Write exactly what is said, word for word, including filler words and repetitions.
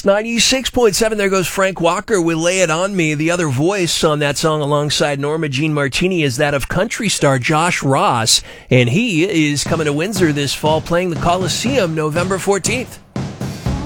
Kiss ninety-six point seven. There goes Frank Walker with Lay It On Me. The other voice on that song alongside Norma Jean Martini is that of country star Josh Ross. And he is coming to Windsor this fall playing the Coliseum November fourteenth.